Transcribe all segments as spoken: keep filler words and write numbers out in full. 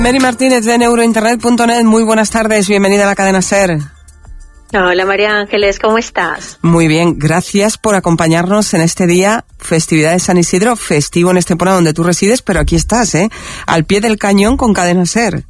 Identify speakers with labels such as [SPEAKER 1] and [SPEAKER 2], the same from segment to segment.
[SPEAKER 1] Mary Martínez de neurointernet punto net, muy buenas tardes, bienvenida a la cadena SER.
[SPEAKER 2] Hola María Ángeles, ¿cómo estás?
[SPEAKER 1] Muy bien, gracias por acompañarnos en este día, festividad de San Isidro, festivo en Estepona donde tú resides, pero aquí estás, ¿eh? Al pie del cañón con cadena SER.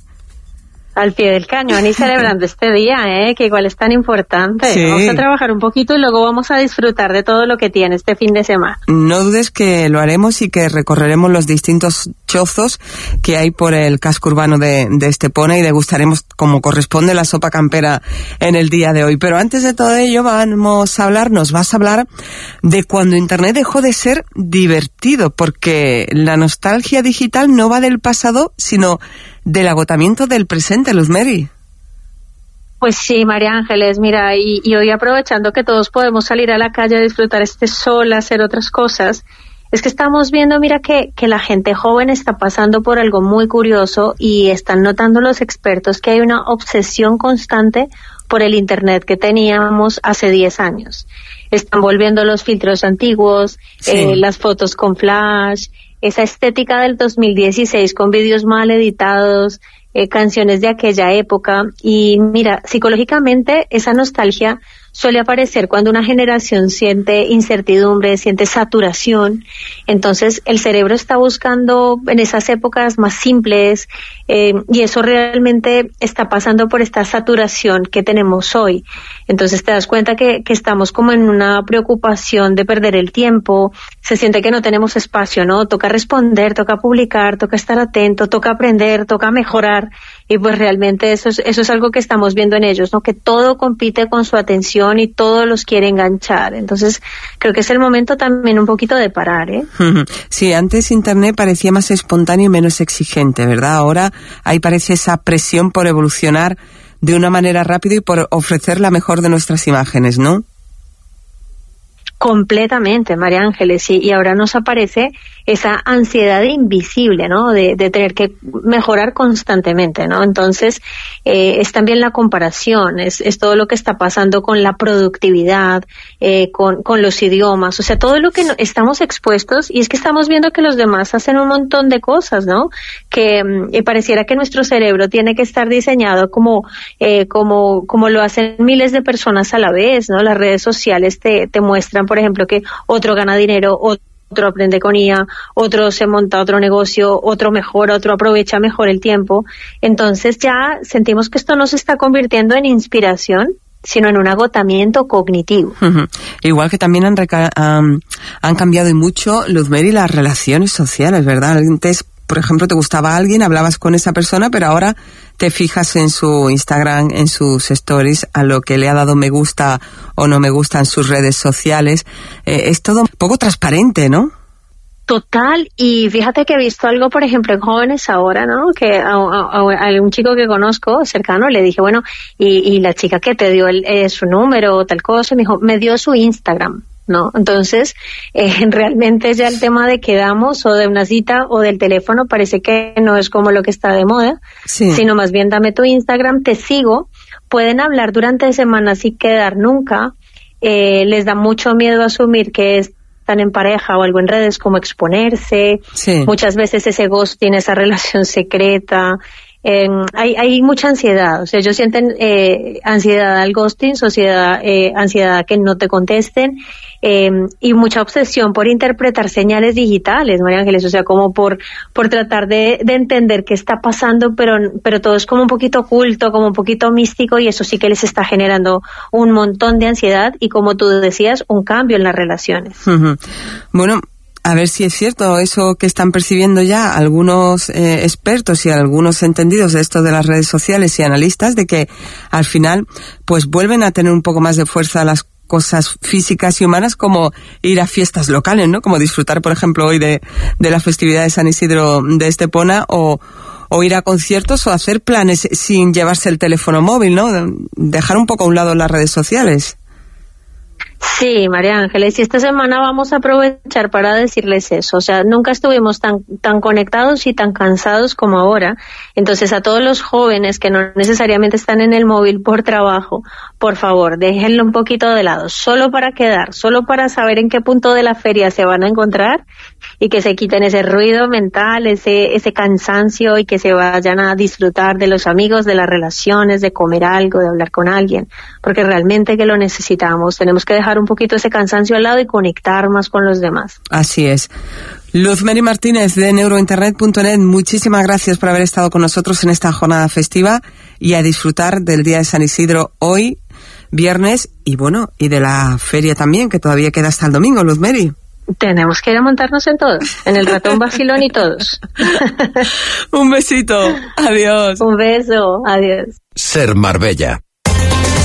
[SPEAKER 2] Al pie del cañón y celebrando este día, ¿eh? Que igual es tan importante.
[SPEAKER 1] Sí.
[SPEAKER 2] Vamos a trabajar un poquito y luego vamos a disfrutar de todo lo que tiene este fin de semana.
[SPEAKER 1] No dudes que lo haremos y que recorreremos los distintos chozos que hay por el casco urbano de, de Estepona y degustaremos como corresponde la sopa campera en el día de hoy. Pero antes de todo ello vamos a hablar, nos vas a hablar de cuando Internet dejó de ser divertido, porque la nostalgia digital no va del pasado, sino del agotamiento del presente, Luz Mary.
[SPEAKER 2] Pues sí, María Ángeles, mira, y, y hoy aprovechando que todos podemos salir a la calle a disfrutar este sol, a hacer otras cosas, es que estamos viendo, mira, que, que la gente joven está pasando por algo muy curioso y están notando los expertos que hay una obsesión constante por el Internet que teníamos hace diez años. Están volviendo los filtros antiguos, sí. eh, las fotos con flash, esa estética del dos mil dieciséis con vídeos mal editados, eh, canciones de aquella época. Y mira, psicológicamente esa nostalgia suele aparecer cuando una generación siente incertidumbre, siente saturación. Entonces el cerebro está buscando en esas épocas más simples, eh, y eso realmente está pasando por esta saturación que tenemos hoy. Entonces te das cuenta que, que estamos como en una preocupación de perder el tiempo, se siente que no tenemos espacio, ¿no? Toca responder, toca publicar, toca estar atento, toca aprender, toca mejorar, y pues realmente eso es, eso es algo que estamos viendo en ellos, ¿no? Que todo compite con su atención y todo los quiere enganchar. Entonces creo que es el momento también un poquito de parar, ¿eh?
[SPEAKER 1] Sí, antes Internet parecía más espontáneo y menos exigente, ¿verdad? Ahora ahí parece esa presión por evolucionar de una manera rápida y por ofrecer la mejor de nuestras imágenes, ¿no?
[SPEAKER 2] Completamente, María Ángeles, sí, y ahora nos aparece esa ansiedad invisible, ¿no? De, de tener que mejorar constantemente, ¿no? Entonces, eh, es también la comparación, es, es todo lo que está pasando con la productividad, eh, con, con los idiomas, o sea, todo lo que no, estamos expuestos, y es que estamos viendo que los demás hacen un montón de cosas, ¿no? Que eh, pareciera que nuestro cerebro tiene que estar diseñado como, eh, como, como lo hacen miles de personas a la vez, ¿no? Las redes sociales te, te muestran, por ejemplo, que otro gana dinero, otro otro aprende con I A, otro se monta otro negocio, otro mejora, otro aprovecha mejor el tiempo. Entonces ya sentimos que esto no se está convirtiendo en inspiración, sino en un agotamiento cognitivo.
[SPEAKER 1] Uh-huh. Igual que también han, reca- um, han cambiado y mucho, Luz Mary, las relaciones sociales, ¿verdad? Antes, por ejemplo, te gustaba alguien, hablabas con esa persona, pero ahora te fijas en su Instagram, en sus stories, a lo que le ha dado me gusta o no me gusta en sus redes sociales. Eh, es todo un poco transparente, ¿no?
[SPEAKER 2] Total, y fíjate que he visto algo, por ejemplo, en jóvenes ahora, ¿no? Que a, a, a un chico que conozco cercano le dije, bueno, y, y la chica que te dio el, eh, su número o tal cosa, me dijo, me dio su Instagram, ¿no? Entonces, eh, realmente ya el tema de quedamos o de una cita o del teléfono parece que no es como lo que está de moda, sí. Sino más bien dame tu Instagram, te sigo, pueden hablar durante semanas y quedar nunca, eh, les da mucho miedo asumir que es están en pareja o algo en redes, como exponerse, sí. Muchas veces ese ghosting, esa relación secreta, eh, hay, hay mucha ansiedad, o sea, ellos sienten eh, ansiedad al ghosting, sociedad, eh, ansiedad a que no te contesten, eh, y mucha obsesión por interpretar señales digitales, María Ángeles, o sea, como por por tratar de, de entender qué está pasando, pero pero todo es como un poquito oculto, como un poquito místico, y eso sí que les está generando un montón de ansiedad y, como tú decías, un cambio en las relaciones.
[SPEAKER 1] Uh-huh. Bueno, a ver si es cierto eso que están percibiendo ya algunos eh, expertos y algunos entendidos de esto de las redes sociales y analistas, de que al final pues vuelven a tener un poco más de fuerza las cosas físicas y humanas, como ir a fiestas locales, ¿no? Como disfrutar, por ejemplo, hoy de, de la festividad de San Isidro de Estepona, o, o ir a conciertos o hacer planes sin llevarse el teléfono móvil, ¿no? Dejar un poco a un lado las redes sociales.
[SPEAKER 2] Sí, María Ángeles, y esta semana vamos a aprovechar para decirles eso, o sea, nunca estuvimos tan tan conectados y tan cansados como ahora, entonces a todos los jóvenes que no necesariamente están en el móvil por trabajo, por favor, déjenlo un poquito de lado, solo para quedar, solo para saber en qué punto de la feria se van a encontrar y que se quiten ese ruido mental, ese ese cansancio y que se vayan a disfrutar de los amigos, de las relaciones, de comer algo, de hablar con alguien, porque realmente que lo necesitamos, tenemos que dejar un poquito ese cansancio al lado y conectar más con los demás.
[SPEAKER 1] Así es. Luz Meri Martínez de neurointernet punto net, muchísimas gracias por haber estado con nosotros en esta jornada festiva y a disfrutar del Día de San Isidro hoy, viernes, y bueno, y de la feria también, que todavía queda hasta el domingo, Luz Meri.
[SPEAKER 2] Tenemos que ir a montarnos en todos, en el ratón vacilón y todos.
[SPEAKER 1] Un besito, adiós.
[SPEAKER 2] Un beso, adiós.
[SPEAKER 3] Ser Marbella.